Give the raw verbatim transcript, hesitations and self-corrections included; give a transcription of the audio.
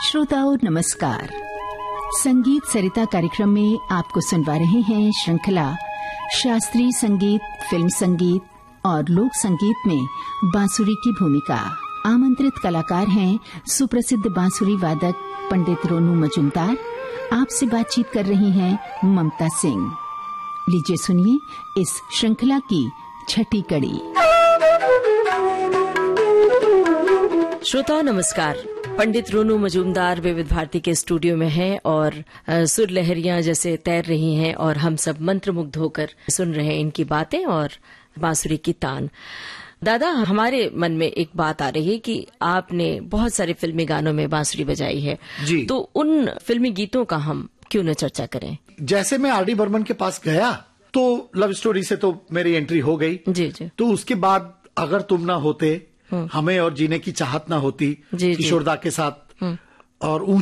श्रोताओं नमस्कार। संगीत सरिता कार्यक्रम में आपको सुनवा रहे हैं श्रृंखला शास्त्रीय संगीत, फिल्म संगीत और लोक संगीत में बांसुरी की भूमिका। आमंत्रित कलाकार हैं सुप्रसिद्ध बांसुरी वादक पंडित रोनू मजूमदार। आपसे बातचीत कर रही हैं ममता सिंह। लीजिए सुनिए इस श्रृंखला की छठी कड़ी। श्रोताओं नमस्कार। पंडित रोनू मजूमदार विविध भारती के स्टूडियो में हैं और सुर लहरियां जैसे तैर रही हैं और हम सब मंत्रमुग्ध होकर सुन रहे हैं इनकी बातें और बांसुरी की तान। दादा, हमारे मन में एक बात आ रही है कि आपने बहुत सारे फिल्मी गानों में बांसुरी बजाई है जी। तो उन फिल्मी गीतों का हम क्यों न चर्चा करें। जैसे मैं आर डी बर्मन के पास गया तो लव स्टोरी से तो मेरी एंट्री हो गई जी जी। तो उसके बाद अगर तुम ना होते, हमें और जीने की चाहत ना होती किशोरदा के साथ, और ऊंची